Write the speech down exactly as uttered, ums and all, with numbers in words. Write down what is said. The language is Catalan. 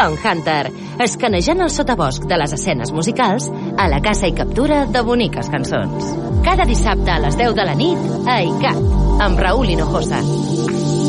Song Hunter, escanejant el sotabosc de les escenes musicals a la caça i captura de boniques cançons. Cada dissabte a les deu de la nit a I C A T, amb Raúl Hinojosa.